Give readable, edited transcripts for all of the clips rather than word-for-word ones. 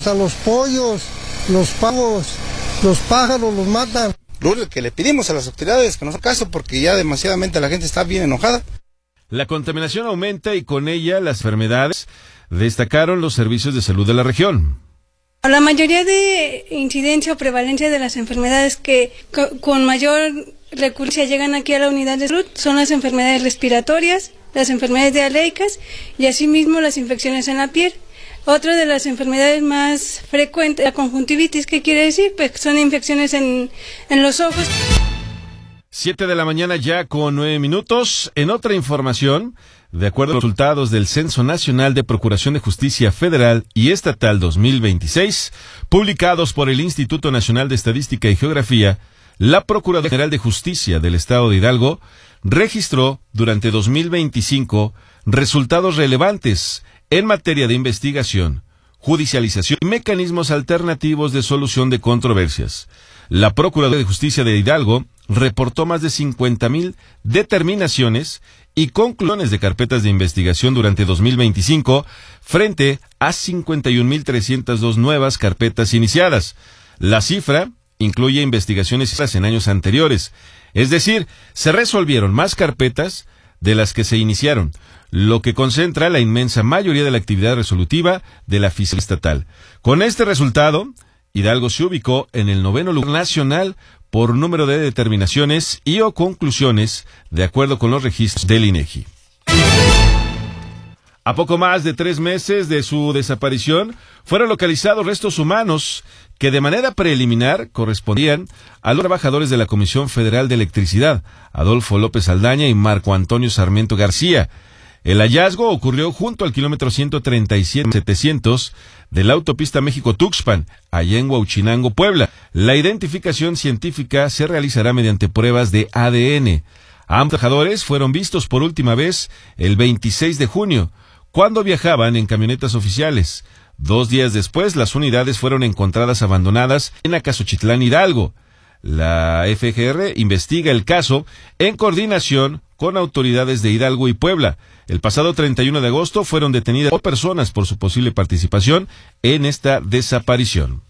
hasta los pollos, los pavos, los pájaros los matan. Lo único que le pedimos a las autoridades que nos hagan caso porque ya demasiadamente la gente está bien enojada. La contaminación aumenta y con ella las enfermedades, destacaron los servicios de salud de la región. La mayoría de incidencia o prevalencia de las enfermedades que con mayor recurrencia llegan aquí a la unidad de salud son las enfermedades respiratorias, las enfermedades diarreicas y asimismo las infecciones en la piel. Otra de las enfermedades más frecuentes, la conjuntivitis, ¿qué quiere decir? Pues son infecciones en los ojos. 7 de la mañana ya con 9 minutos. En otra información, de acuerdo a los resultados del Censo Nacional de Procuración de Justicia Federal y Estatal 2026, publicados por el Instituto Nacional de Estadística y Geografía, la Procuraduría General de Justicia del Estado de Hidalgo registró durante 2025 resultados relevantes en materia de investigación, judicialización y mecanismos alternativos de solución de controversias. La Procuraduría de Justicia de Hidalgo reportó más de 50,000 determinaciones y conclusiones de carpetas de investigación durante 2025 frente a 51,302 nuevas carpetas iniciadas. La cifra incluye investigaciones en años anteriores, es decir, se resolvieron más carpetas de las que se iniciaron, lo que concentra la inmensa mayoría de la actividad resolutiva de la Fiscalía Estatal. Con este resultado, Hidalgo se ubicó en el 9º lugar nacional por número de determinaciones y o conclusiones, de acuerdo con los registros del INEGI. A poco más de 3 meses de su desaparición, fueron localizados restos humanos que de manera preliminar correspondían a los trabajadores de la Comisión Federal de Electricidad, Adolfo López Aldaña y Marco Antonio Sarmiento García. El hallazgo ocurrió junto al kilómetro 137-700 de la autopista México-Tuxpan, allá en Huauchinango, Puebla. La identificación científica se realizará mediante pruebas de ADN. Ambos trabajadores fueron vistos por última vez el 26 de junio, cuando viajaban en camionetas oficiales. 2 días después, las unidades fueron encontradas abandonadas en Acasochitlán, Hidalgo. La FGR investiga el caso en coordinación con autoridades de Hidalgo y Puebla. El pasado 31 de agosto fueron detenidas 2 personas por su posible participación en esta desaparición.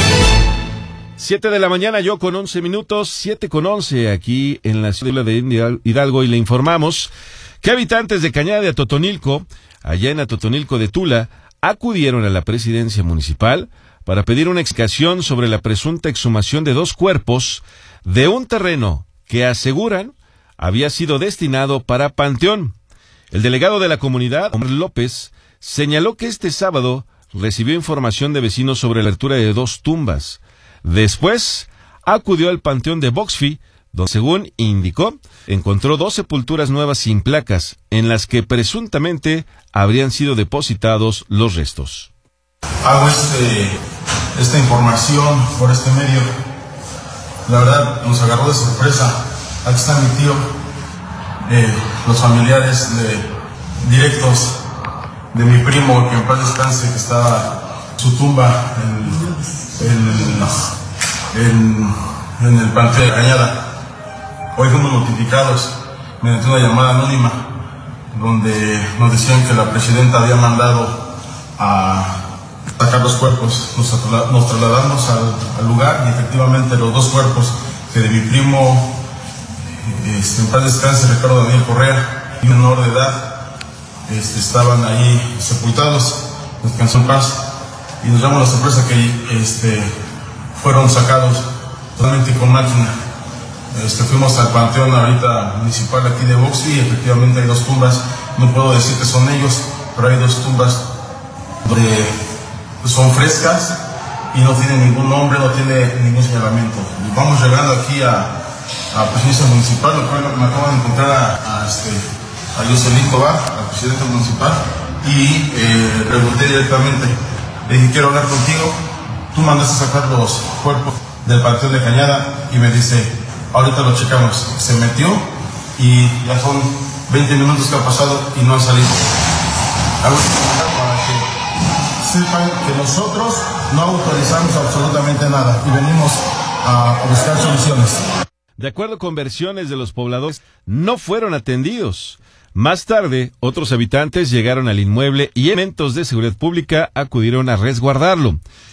7 de la mañana, yo con 11 minutos, 7:11 aquí en la ciudad de Hidalgo, y le informamos que habitantes de Cañada de Atotonilco, allá en Atotonilco de Tula, acudieron a la presidencia municipal para pedir una explicación sobre la presunta exhumación de 2 cuerpos de un terreno que aseguran había sido destinado para panteón. El delegado de la comunidad, Omar López, señaló que este sábado recibió información de vecinos sobre la apertura de 2 tumbas. Después, acudió al panteón de Boxfi, donde, según indicó, encontró 2 sepulturas nuevas sin placas, en las que presuntamente habrían sido depositados los restos. Hago esta información por este medio. La verdad, nos agarró de sorpresa. Aquí está mi tío, los familiares directos de mi primo, que en paz descanse, que estaba en su tumba en el panteón de Cañada. Hoy fuimos notificados mediante una llamada anónima donde nos decían que la presidenta había mandado a sacar los cuerpos. Nos trasladamos al lugar y efectivamente los 2 cuerpos, que de mi primo, en paz descanse, Ricardo Daniel Correa, y un menor de edad, estaban ahí sepultados. Descansó en paz, y nos llamó la sorpresa que fueron sacados totalmente con máquina. Fuimos al panteón ahorita municipal aquí de Boxfi y efectivamente hay 2 tumbas. No puedo decir que son ellos, pero hay 2 tumbas donde son frescas y no tienen ningún nombre, no tiene ningún señalamiento. Y vamos llegando aquí a presidencia municipal, lo cual me acabo de encontrar a Jocelyn Tobar, la presidenta municipal, y pregunté directamente, le dije, quiero hablar contigo, tú mandaste sacar los cuerpos del panteón de Cañada, y me dice, ahorita lo checamos. Se metió y ya son 20 minutos que ha pasado y no han salido. Para que sepan que nosotros no autorizamos absolutamente nada y venimos a buscar soluciones. De acuerdo con versiones de los pobladores, no fueron atendidos. Más tarde, otros habitantes llegaron al inmueble y elementos de seguridad pública acudieron a resguardarlo.